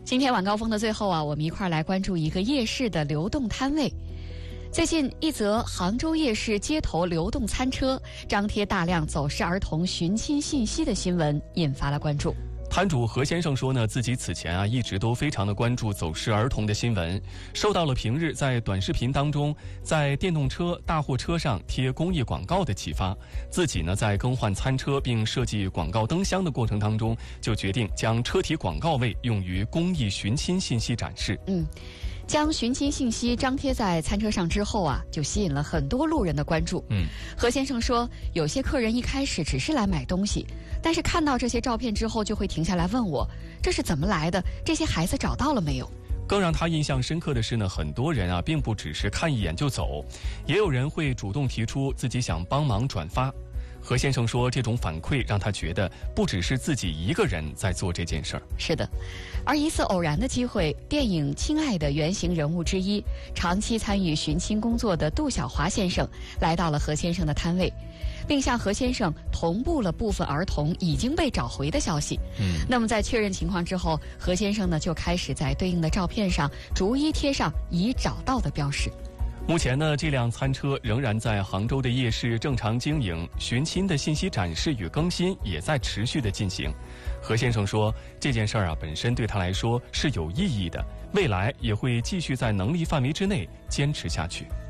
今天晚高峰的最后啊，我们一块儿来关注一个夜市的流动摊位。最近一则杭州夜市街头流动餐车张贴大量走失儿童寻亲信息的新闻引发了关注。 摊主何先生说呢，自己此前一直都非常的关注走失儿童的新闻，受到了平日在短视频当中在电动车、大货车上贴公益广告的启发，自己呢在更换餐车并设计广告灯箱的过程当中，就决定将车体广告位用于公益寻亲信息展示。 将寻亲信息张贴在餐车上之后啊，就吸引了很多路人的关注。何先生说，有些客人一开始只是来买东西，但是看到这些照片之后，就会停下来问我，这是怎么来的？这些孩子找到了没有？ 更让他印象深刻的是呢，很多人并不只是看一眼就走，也有人会主动提出自己想帮忙转发。何先生说，这种反馈让他觉得不只是自己一个人在做这件事儿。 是的，而一次偶然的机会，电影《亲爱的》原型人物之一，长期参与寻亲工作的杜小华先生来到了何先生的摊位，并向何先生同步了部分儿童已经被找回的消息。那么在确认情况之后，何先生呢就开始在对应的照片上逐一贴上已找到的标识。 目前呢，这辆餐车仍然在杭州的夜市正常经营，寻亲的信息展示与更新也在持续的进行。何先生说，这件事儿本身对他来说是有意义的，未来也会继续在能力范围之内坚持下去。